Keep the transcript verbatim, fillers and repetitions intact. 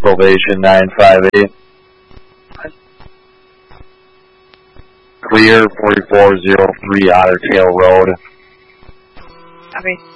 Probation nine five eight. Clear forty-four oh three Otter Tail Road. Copy.